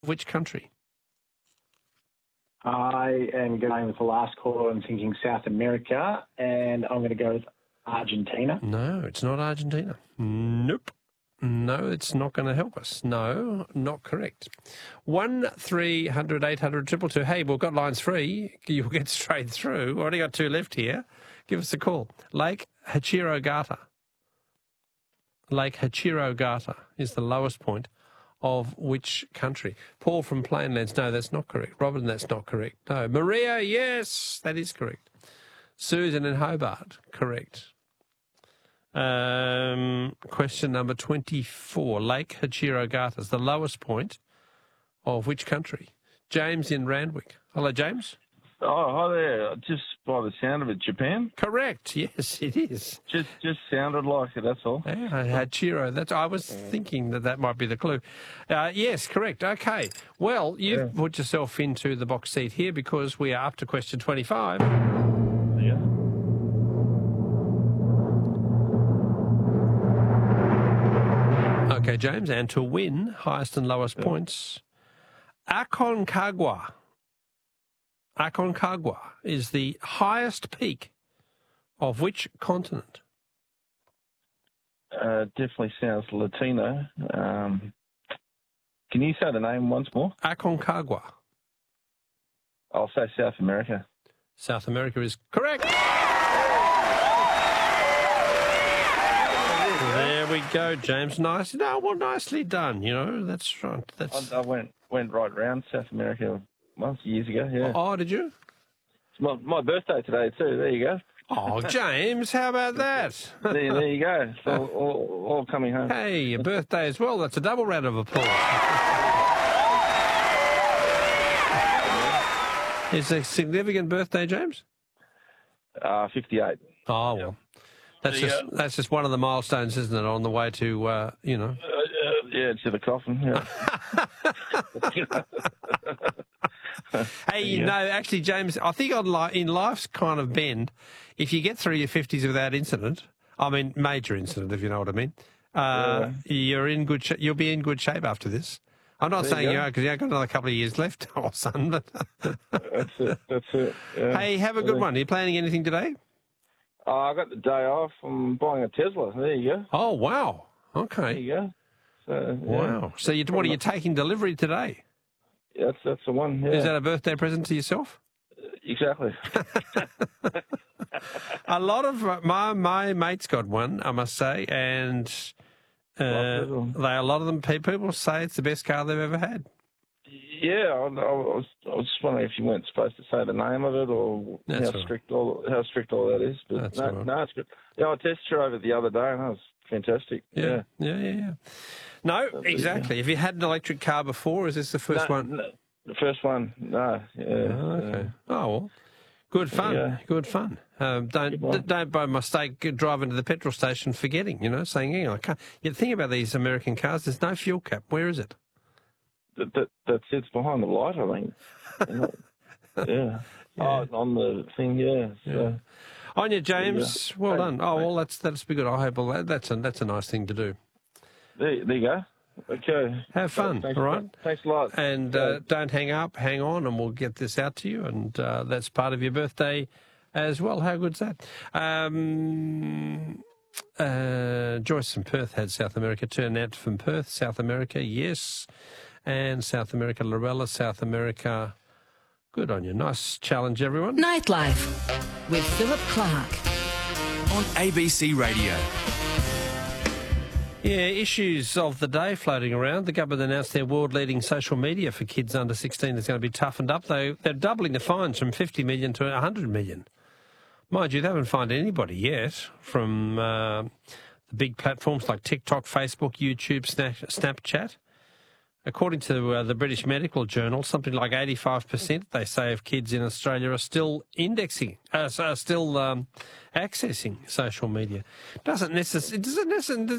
Which country? I am going with the last caller. I'm thinking South America, and I'm going to go with Argentina. No, it's not Argentina. Nope. No, it's not going to help us. No, not correct. 1300 800 222. Hey, we've got lines free. You'll get straight through. Already got two left here. Give us a call. Lake Hachirogata. Lake Hachirogata is the lowest point of which country? Paul from Plainlands. No, that's not correct. Robin, that's not correct. No. Maria, yes, that is correct. Susan in Hobart, correct. Question number 24. Lake Hachirogata is the lowest point of which country? James in Randwick. Hello, James. Oh, hi there. Just by the sound of it, Japan? Correct. Yes, it is. Just sounded like it, that's all. Yeah, Hachiro. I was thinking that might be the clue. Yes, correct. Okay. Well, you've put yourself into the box seat here because we are up to question 25. Yeah. Okay, James, and to win highest and lowest points, Aconcagua is the highest peak of which continent? Definitely sounds Latino. Can you say the name once more? Aconcagua. I'll say South America. South America is correct. There we go, James. Nice. No, well, nicely done. You know, that's right. I went right round South America years ago. Yeah. Oh, did you? It's my birthday today too. There you go. Oh, James, how about that? there you go. It's all coming home. Hey, your birthday as well. That's a double round of applause. It's a significant birthday, James? 58. Oh, well. That's just one of the milestones, isn't it, on the way to, Yeah, to the coffin, yeah. Hey, no, actually, James, I think in life's kind of bend, if you get through your 50s without incident, I mean major incident, if you know what I mean, you're in good you'll be in good shape after this. I'm not saying you are because you've got another couple of years left, son. But That's it. Yeah. Hey, have a good one. Are you planning anything today? I got the day off. I'm buying a Tesla. There you go. Oh, wow. Okay. There you go. So, wow. So what are you taking delivery today? Yeah, that's the one. Yeah. Is that a birthday present to yourself? Exactly. A lot of my mates got one, I must say, and a lot of them people say it's the best car they've ever had. Yeah, I was just wondering if you weren't supposed to say the name of it or how strict all that is. But no, it's good. Yeah, I test drove it the other day and that was fantastic. Yeah. No, exactly. Have you had an electric car before? Or is this the first one? No, the first one. No. Yeah. Oh, okay. Well, good fun. Yeah. Good fun. Don't by mistake drive into the petrol station forgetting. Saying, I can't. You think about these American cars. There's no fuel cap. Where is it? That sits behind the light, I think. Yeah. Oh, on the thing, yeah. So, on you, James. Well done. Oh, well, that's be good. I hope that's a nice thing to do. There you go. Okay. Have fun, all right? Thanks a lot. And don't hang up, hang on, and we'll get this out to you. And that's part of your birthday as well. How good's that? Joyce from Perth had South America. Turnout from Perth, South America, yes. And South America, Lorella, South America. Good on you. Nice challenge, everyone. Nightlife with Philip Clark on ABC Radio. Yeah, issues of the day floating around. The government announced their world-leading social media for kids under 16 is going to be toughened up. They're doubling the fines from 50 million to 100 million. Mind you, they haven't fined anybody yet from the big platforms like TikTok, Facebook, YouTube, Snapchat. According to the British Medical Journal, something like 85%, they say, of kids in Australia are still accessing social media. There's